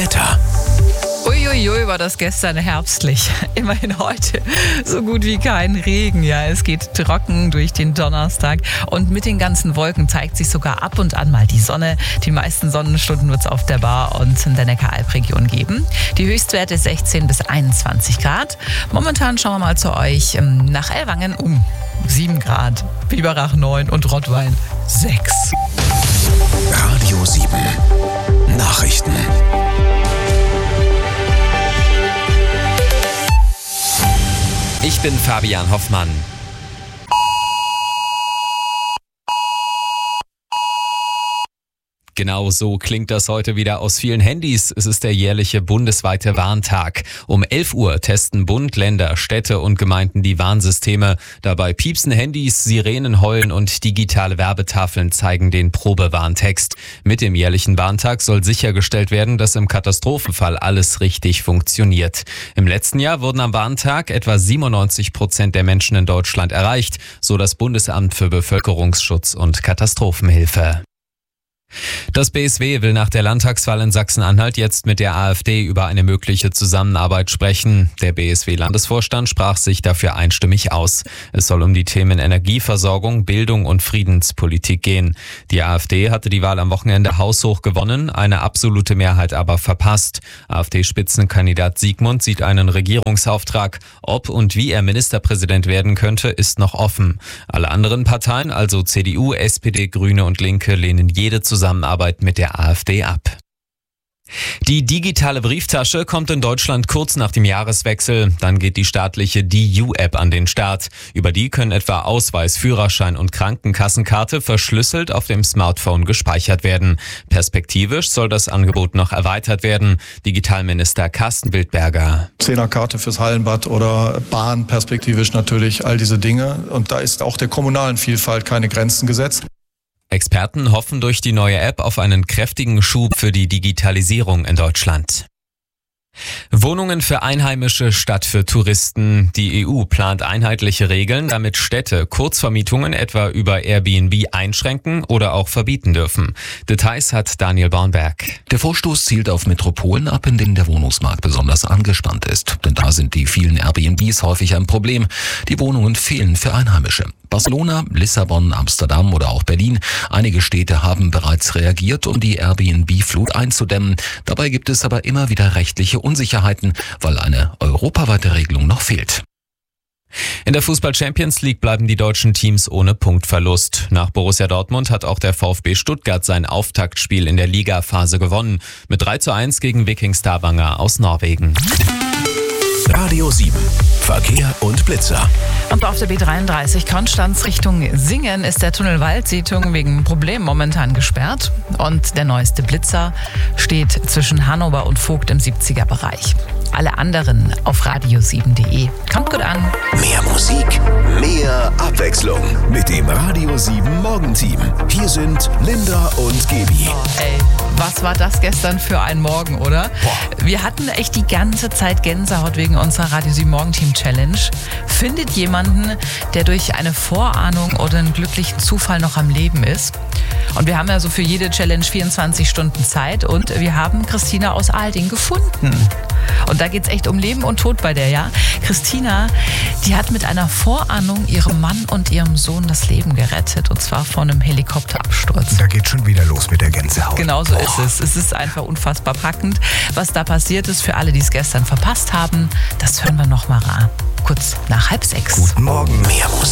Wetter. Uiuiui, war das gestern herbstlich. Immerhin heute so gut wie kein Regen. Ja, es geht trocken durch den Donnerstag und mit den ganzen Wolken zeigt sich sogar ab und an mal die Sonne. Die meisten Sonnenstunden wird es auf der Bar und in der Neckar-Alb-Region geben. Die Höchstwerte 16 bis 21 Grad. Momentan schauen wir mal zu euch nach Ellwangen 7 Grad, Biberach 9 und Rottweil 6. Radio 7 Nachrichten. Ich bin Fabian Hoffmann. Genau so klingt das heute wieder aus vielen Handys. Es ist der jährliche bundesweite Warntag. Um 11 Uhr testen Bund, Länder, Städte und Gemeinden die Warnsysteme. Dabei piepsen Handys, Sirenen heulen und digitale Werbetafeln zeigen den Probewarntext. Mit dem jährlichen Warntag soll sichergestellt werden, dass im Katastrophenfall alles richtig funktioniert. Im letzten Jahr wurden am Warntag etwa 97% der Menschen in Deutschland erreicht, so das Bundesamt für Bevölkerungsschutz und Katastrophenhilfe. Das BSW will nach der Landtagswahl in Sachsen-Anhalt jetzt mit der AfD über eine mögliche Zusammenarbeit sprechen. Der BSW-Landesvorstand sprach sich dafür einstimmig aus. Es soll um die Themen Energieversorgung, Bildung und Friedenspolitik gehen. Die AfD hatte die Wahl am Wochenende haushoch gewonnen, eine absolute Mehrheit aber verpasst. AfD-Spitzenkandidat Siegmund sieht einen Regierungsauftrag. Ob und wie er Ministerpräsident werden könnte, ist noch offen. Alle anderen Parteien, also CDU, SPD, Grüne und Linke, lehnen jede Zusammenarbeit mit der AfD ab. Die digitale Brieftasche kommt in Deutschland kurz nach dem Jahreswechsel. Dann geht die staatliche DU-App an den Start. Über die können etwa Ausweis, Führerschein und Krankenkassenkarte verschlüsselt auf dem Smartphone gespeichert werden. Perspektivisch soll das Angebot noch erweitert werden. Digitalminister Carsten Wildberger. 10er-Karte fürs Hallenbad oder Bahn perspektivisch natürlich, all diese Dinge. Und da ist auch der kommunalen Vielfalt keine Grenzen gesetzt. Experten hoffen durch die neue App auf einen kräftigen Schub für die Digitalisierung in Deutschland. Wohnungen für Einheimische statt für Touristen. Die EU plant einheitliche Regeln, damit Städte Kurzvermietungen etwa über Airbnb einschränken oder auch verbieten dürfen. Details hat Daniel Bornberg. Der Vorstoß zielt auf Metropolen ab, in denen der Wohnungsmarkt besonders angespannt ist. Denn da sind die vielen Airbnbs häufig ein Problem. Die Wohnungen fehlen für Einheimische. Barcelona, Lissabon, Amsterdam oder auch Berlin. Einige Städte haben bereits reagiert, um die Airbnb-Flut einzudämmen. Dabei gibt es aber immer wieder rechtliche Unsicherheiten, weil eine europaweite Regelung noch fehlt. In der Fußball-Champions League bleiben die deutschen Teams ohne Punktverlust. Nach Borussia Dortmund hat auch der VfB Stuttgart sein Auftaktspiel in der Ligaphase gewonnen. Mit 3:1 gegen Viking Stavanger aus Norwegen. Radio 7 Verkehr und Blitzer. Und auf der B33 Konstanz Richtung Singen ist der Tunnel Waldsiedlung wegen Problemen momentan gesperrt. Und der neueste Blitzer steht zwischen Hannover und Vogt im 70er-Bereich. Alle anderen auf radio7.de. Kommt gut an. Mehr Musik, mehr Abwechslung mit dem Radio 7 Morgenteam. Hier sind Linda und Gaby. Ey, was war das gestern für ein Morgen, oder? Wir hatten echt die ganze Zeit Gänsehaut wegen unserer Radio 7 Morgenteam Challenge. Findet jemanden, der durch eine Vorahnung oder einen glücklichen Zufall noch am Leben ist. Und wir haben ja so für jede Challenge 24 Stunden Zeit und wir haben Christina aus Alding gefunden. Und da geht's echt um Leben und Tod bei der, ja. Christina, die hat mit einer Vorahnung ihrem Mann und ihrem Sohn das Leben gerettet. Und zwar von einem Helikopterabsturz. Da geht schon wieder los mit der Gänsehaut. Genau so ist es. Es ist einfach unfassbar packend, was da passiert ist. Für alle, die es gestern verpasst haben, das hören wir noch mal kurz nach 5:30. Guten Morgen. Mehr Musik.